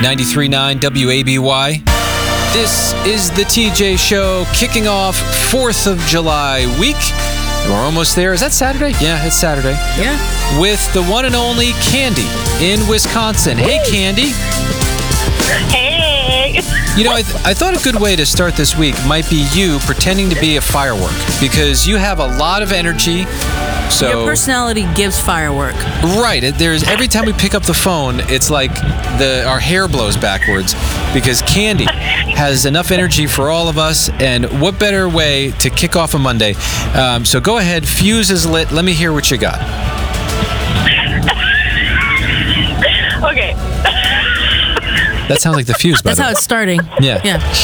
93.9 WABY. This is the TJ Show, kicking off 4th of July week. We're almost there. Is that Saturday? Yeah, it's Saturday. Yeah. With the one and only Candy in Wisconsin. Hey, Candy. Hey. You know, I thought a good way to start this week might be you pretending to be a firework, because you have a lot of energy. So Your personality gives firework. Right. There's every time we pick up the phone, it's like our hair blows backwards, because Candy has enough energy for all of us. And what better way to kick off a Monday? So go ahead, fuse is lit. Let me hear what you got. Okay. That sounds like the fuse, by That's the way. how it's starting. Yeah.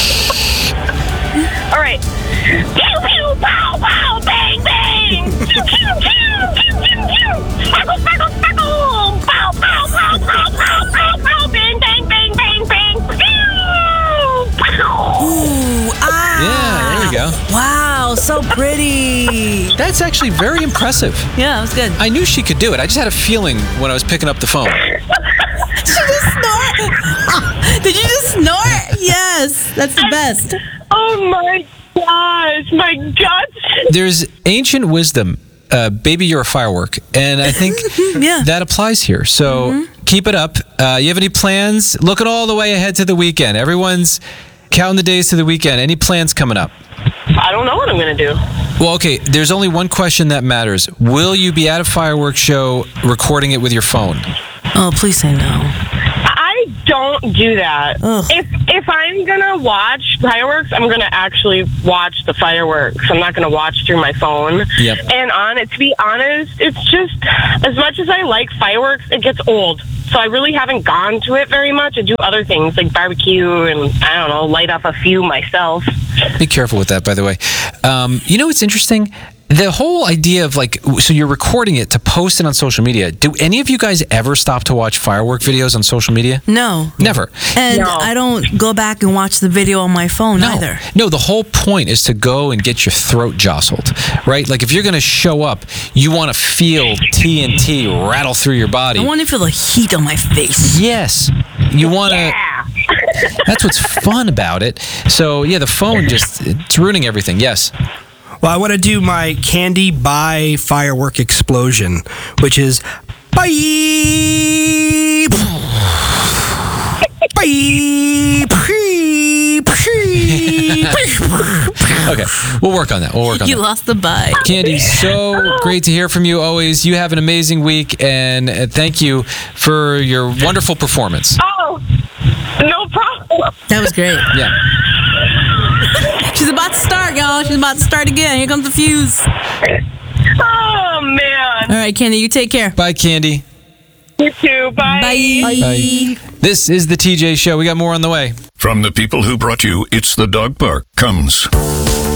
All right. Pew, pew, pow, pow, bang, bang. Pew, pew, pew, pew, pew, pew. Sparkle, sparkle, sparkle. Pow, pow, pow, pow, pow, pow, pow. Bang, bang, bang, bang, bang. Pew, pew. Ooh, Yeah, there you go. Wow, so pretty. That's actually very impressive. Yeah, that was good. I knew she could do it. I just had a feeling when I was picking up the phone. Did you just snort? Did you just snort? Yes, that's the best. Oh my gosh, my guts. There's ancient wisdom. Baby, you're a firework. And I think Yeah. that applies here. So keep it up. You have any plans? Looking all the way ahead to the weekend. Everyone's counting the days to the weekend. Any plans coming up? I don't know what I'm going to do. Well, okay, there's only one question that matters. Will you be at a fireworks show recording it with your phone? Oh, please say no. I don't do that. Ugh. If I'm gonna watch fireworks, I'm gonna actually watch the fireworks. I'm not gonna watch through my phone. Yep. And to be honest, it's just, as much as I like fireworks, it gets old. So I really haven't gone to it very much. I do other things like barbecue and, I don't know, light up a few myself. Be careful with that, by the way. You know what's interesting? The whole idea of so you're recording it to post it on social media. Do any of you guys ever stop to watch firework videos on social media? No. Never. And No. I don't go back and watch the video on my phone either. No, the whole point is to go and get your throat jostled, right? Like if you're going to show up, you want to feel TNT rattle through your body. I want to feel the heat on my face. Yes. You want to... Yeah. That's what's fun about it. So, yeah, the phone it's ruining everything. Yes. Well, I want to do my Candy by firework explosion, which is bye, bye, pee, pee. Okay, we'll work on that. You lost the bye. Candy, so great to hear from you always. You have an amazing week, and thank you for your wonderful performance. Oh, no problem. That was great. Yeah. She's about to start, y'all. She's about to start again. Here comes the fuse. Oh, man. All right, Candy, you take care. Bye, Candy. You too. Bye. Bye. This is the TJ Show. We got more on the way. From the people who brought you It's the Dog Park comes